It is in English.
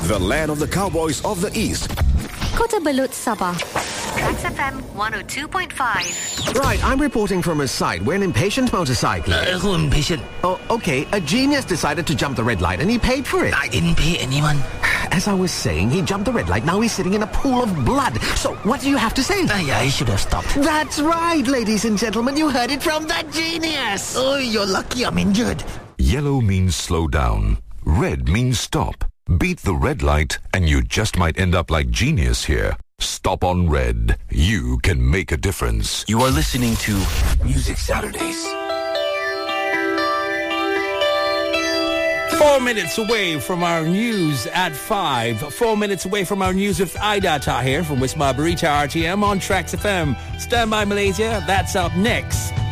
the land of the cowboys of the East. Kota Balut, Sabah. Trax FM 102.5. Right, I'm reporting from a site where an impatient motorcyclist... Who impatient? Oh, okay. A genius decided to jump the red light and he paid for it. I didn't pay anyone. As I was saying, he jumped the red light. Now he's sitting in a pool of blood. So what do you have to say? Yeah, I should have stopped. That's right, ladies and gentlemen. You heard it from the genius. Oh, you're lucky I'm injured. Yellow means slow down. Red means stop. Beat the red light and you just might end up like Genius here. Stop on red. You can make a difference. You are listening to Music Saturdays. 4 minutes away from our news at 5. 4 minutes away from our news with Ida Tahir from West Marbury to RTM on Trax FM. Stand by, Malaysia. That's up next.